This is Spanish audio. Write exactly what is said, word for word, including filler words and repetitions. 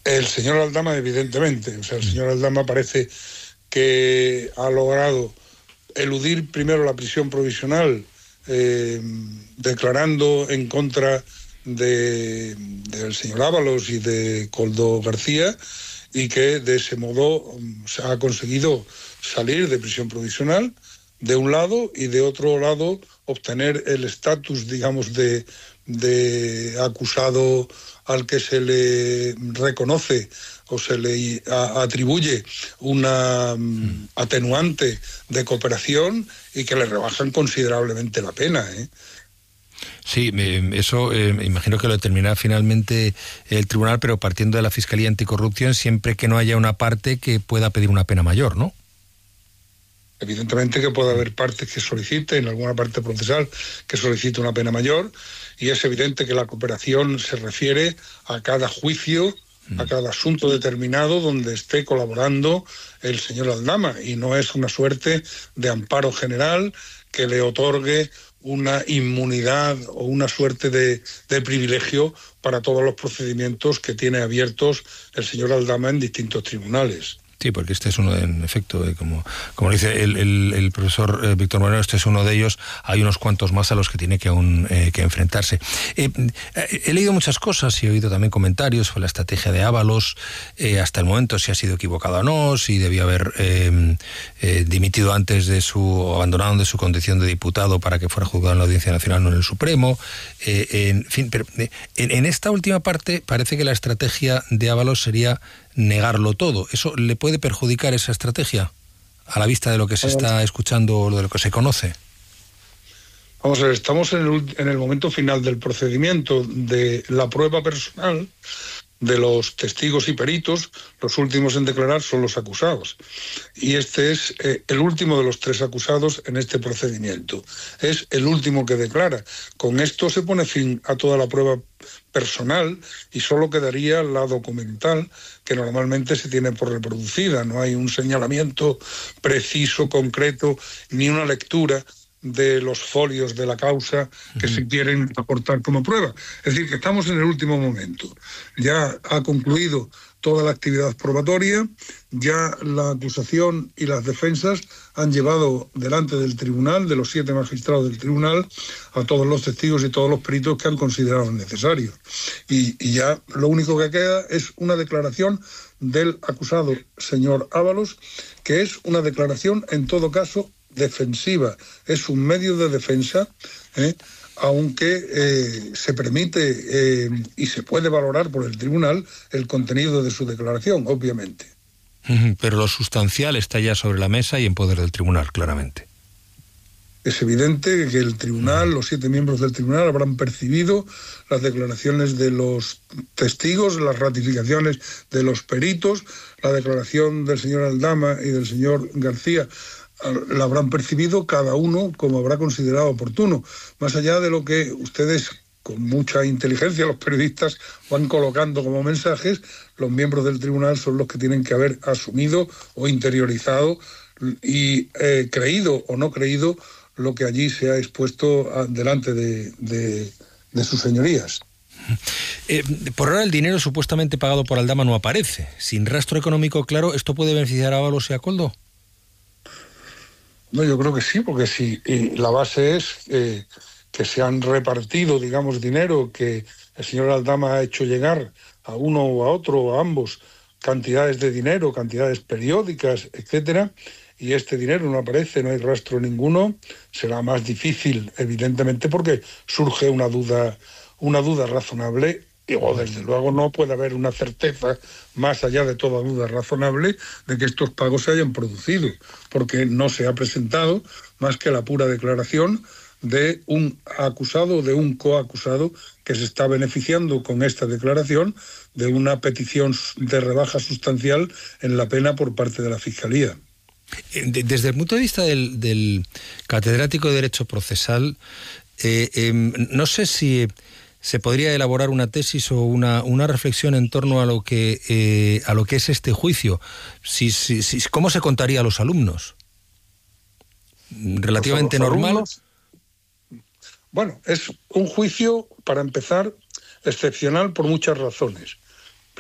El señor Aldama, evidentemente. O sea, el señor Aldama parece que ha logrado eludir primero la prisión provisional, eh, declarando en contra de, del señor Ábalos y de Koldo García, y que de ese modo se ha conseguido salir de prisión provisional de un lado y de otro lado obtener el estatus, digamos, de, de acusado al que se le reconoce o se le a, atribuye una um, atenuante de cooperación y que le rebajan considerablemente la pena, ¿eh? Sí, eso eh, me imagino que lo determinará finalmente el tribunal, pero partiendo de la Fiscalía Anticorrupción, siempre que no haya una parte que pueda pedir una pena mayor, ¿no? Evidentemente que puede haber partes que soliciten, alguna parte procesal que solicite una pena mayor, y es evidente que la cooperación se refiere a cada juicio, a cada asunto determinado donde esté colaborando el señor Aldama, y no es una suerte de amparo general que le otorgue una inmunidad o una suerte de, de privilegio para todos los procedimientos que tiene abiertos el señor Aldama en distintos tribunales. Sí, porque este es uno, en efecto, eh, como, como dice el, el, el profesor eh, Víctor Moreno, este es uno de ellos. Hay unos cuantos más a los que tiene que aún eh, que enfrentarse. Eh, eh, he leído muchas cosas y he oído también comentarios sobre la estrategia de Ábalos, eh, hasta el momento, si ha sido equivocado o no, si debía haber eh, eh, dimitido antes de su, o abandonado de su condición de diputado para que fuera juzgado en la Audiencia Nacional, no en el Supremo. Eh, en fin, pero eh, en, en esta última parte parece que la estrategia de Ábalos sería negarlo todo. ¿Eso le puede perjudicar esa estrategia a la vista de lo que se está escuchando o de lo que se conoce? Vamos a ver, estamos en el, en el momento final del procedimiento de la prueba personal de los testigos y peritos. Los últimos en declarar son los acusados. Y este es eh, el último de los tres acusados en este procedimiento. Es el último que declara. Con esto se pone fin a toda la prueba personal y solo quedaría la documental, que normalmente se tiene por reproducida. No hay un señalamiento preciso, concreto, ni una lectura de los folios de la causa que uh-huh. se quieren aportar como prueba. Es decir, que estamos en el último momento. Ya ha concluido toda la actividad probatoria, ya la acusación y las defensas han llevado delante del tribunal, de los siete magistrados del tribunal, a todos los testigos y todos los peritos que han considerado necesarios. Y, y ya lo único que queda es una declaración del acusado señor Ábalos, que es una declaración, en todo caso, defensiva. Es un medio de defensa, ¿eh? aunque eh, se permite eh, y se puede valorar por el tribunal el contenido de su declaración, obviamente. Pero lo sustancial está ya sobre la mesa y en poder del tribunal, claramente. Es evidente que el tribunal, los siete miembros del tribunal habrán percibido las declaraciones de los testigos, las ratificaciones de los peritos, la declaración del señor Aldama y del señor García la habrán percibido cada uno como habrá considerado oportuno, más allá de lo que ustedes, con mucha inteligencia, los periodistas van colocando como mensajes. Los miembros del tribunal son los que tienen que haber asumido o interiorizado y eh, creído o no creído lo que allí se ha expuesto a, delante de, de, de sus señorías. Eh, por ahora el dinero supuestamente pagado por Aldama no aparece. Sin rastro económico claro, ¿esto puede beneficiar a Ábalos y a Koldo? No, yo creo que sí, porque sí. Y la base es eh, que se han repartido, digamos, dinero, que el señor Aldama ha hecho llegar a uno o a otro o a ambos cantidades de dinero, cantidades periódicas, etcétera, y este dinero no aparece, no hay rastro ninguno. Será más difícil, evidentemente, porque surge una duda, una duda razonable. O desde luego no puede haber una certeza, más allá de toda duda razonable, de que estos pagos se hayan producido, porque no se ha presentado más que la pura declaración de un acusado o de un coacusado que se está beneficiando con esta declaración de una petición de rebaja sustancial en la pena por parte de la Fiscalía. Desde el punto de vista del, del catedrático de Derecho Procesal, eh, eh, no sé si se podría elaborar una tesis o una, una reflexión en torno a lo que eh, a lo que es este juicio. Si, si, si, ¿Cómo se contaría a los alumnos? ¿Relativamente los normal? Alumnos, bueno, es un juicio, para empezar, excepcional por muchas razones.